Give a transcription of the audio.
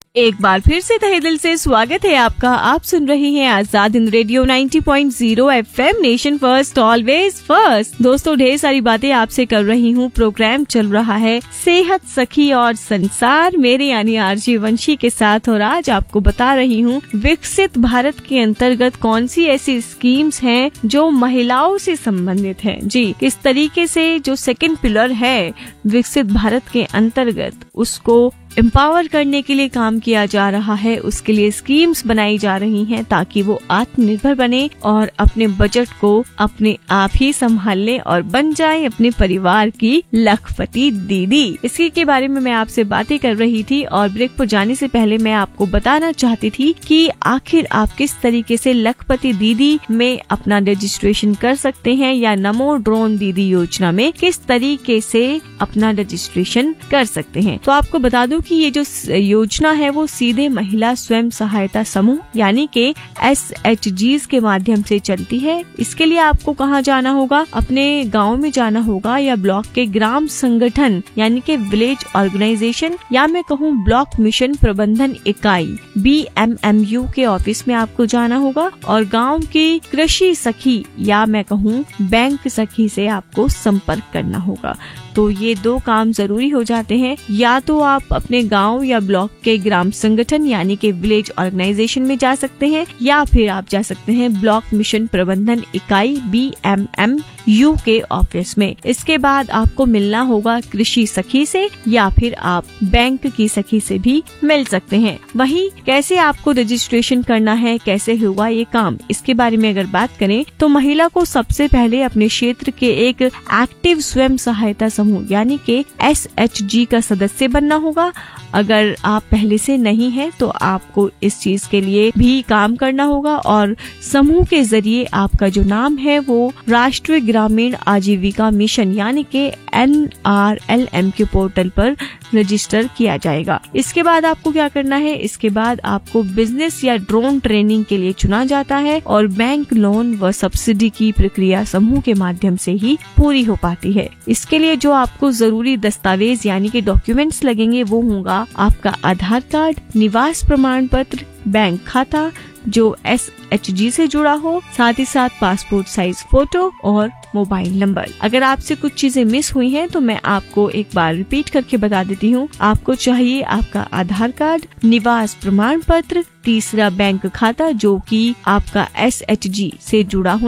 एक बार फिर से तहे दिल से स्वागत है आपका। आप सुन रहे हैं Azad Hind radio 90.0 FM, nation first always first. दोस्तों, ढेर सारी बातें आपसे कर रही हूँ। प्रोग्राम चल रहा है सेहत, सखी और संसार, मेरे यानी आरजे वंशी के साथ। और आज आपको बता रही हूँ विकसित भारत के अंतर्गत कौन सी ऐसी स्कीम्स हैं जो महिलाओं से संबंधित हैं। जी, किस तरीके से जो सेकंड पिलर है विकसित भारत के अंतर्गत, उसको एम्पावर करने के लिए काम किया जा रहा है। उसके लिए स्कीम्स बनाई जा रही हैं ताकि वो आत्मनिर्भर बने और अपने बजट को अपने आप ही संभाल ले और बन जाए अपने परिवार की लखपति दीदी। इसी के बारे में मैं आपसे बातें कर रही थी और ब्रेक पर जाने से पहले मैं आपको बताना चाहती थी कि आखिर आप किस तरीके से लखपति दीदी में अपना रजिस्ट्रेशन कर सकते हैं या नमो ड्रोन दीदी योजना में किस तरीके से अपना रजिस्ट्रेशन कर सकते हैं। तो आपको बता दूं कि ये जो योजना है वो सीधे महिला स्वयं सहायता समूह यानी के SHGs के माध्यम से चलती है। इसके लिए आपको कहाँ जाना होगा? अपने गांव में जाना होगा या ब्लॉक के ग्राम संगठन यानी के विलेज ऑर्गेनाइजेशन या मैं कहूँ ब्लॉक मिशन प्रबंधन इकाई BMMU के ऑफिस में आपको जाना होगा और गाँव की कृषि सखी या मैं कहूँ बैंक सखी से आपको संपर्क करना होगा। तो ये दो काम जरूरी हो जाते हैं। या तो आप अपने गांव या ब्लॉक के ग्राम संगठन यानी के विलेज ऑर्गेनाइजेशन में जा सकते हैं या फिर आप जा सकते हैं ब्लॉक मिशन प्रबंधन इकाई BMMU के ऑफिस में। इसके बाद आपको मिलना होगा कृषि सखी से या फिर आप बैंक की सखी से भी मिल सकते हैं। वहीं कैसे आपको रजिस्ट्रेशन करना है, कैसे होगा ये काम, इसके बारे में अगर बात करें तो महिला को सबसे पहले अपने क्षेत्र के एक एक्टिव स्वयं सहायता समूह यानी के SHG का सदस्य बनना होगा। अगर आप पहले से नहीं है तो आपको इस चीज के लिए भी काम करना होगा और समूह के जरिए आपका जो नाम है वो राष्ट्रीय ग्रामीण आजीविका मिशन यानी के NRLM के पोर्टल पर रजिस्टर किया जाएगा। इसके बाद आपको क्या करना है? इसके बाद आपको बिजनेस या ड्रोन ट्रेनिंग के लिए चुना जाता है और बैंक लोन व सब्सिडी की प्रक्रिया समूह के माध्यम से ही पूरी हो पाती है। इसके लिए जो आपको जरूरी दस्तावेज यानी कि डॉक्यूमेंट्स लगेंगे वो होगा आपका आधार कार्ड, निवास प्रमाण पत्र, बैंक खाता जो SHG से जुड़ा हो, साथ ही साथ पासपोर्ट साइज फोटो और मोबाइल नंबर। अगर आपसे कुछ चीजें मिस हुई हैं तो मैं आपको एक बार रिपीट करके बता देती हूँ। आपको चाहिए आपका आधार कार्ड, निवास प्रमाण पत्र, तीसरा बैंक खाता जो कि आपका SHG से जुड़ा हो